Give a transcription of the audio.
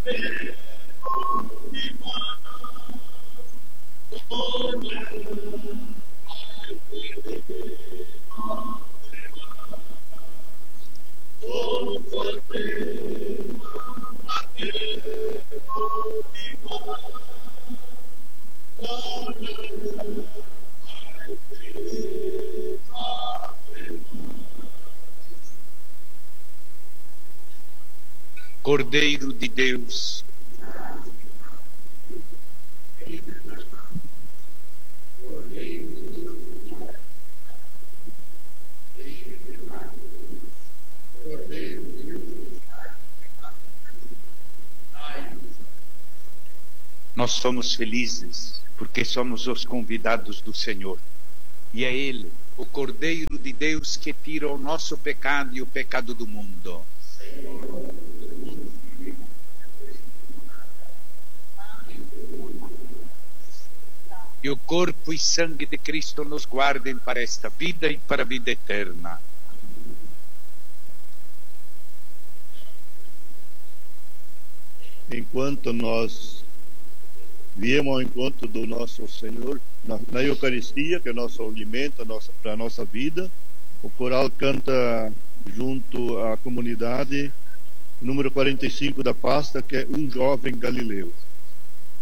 Cordeiro de Deus, nós somos felizes porque somos os convidados do Senhor. E é Ele, o Cordeiro de Deus, que tira o nosso pecado e o pecado do mundo. E o corpo e sangue de Cristo nos guardem para esta vida e para a vida eterna. Enquanto nós viemos ao encontro do nosso Senhor na Eucaristia, que é nosso alimento para a nossa vida, o coral canta junto à comunidade o número 45 da pasta, que é Um Jovem Galileu.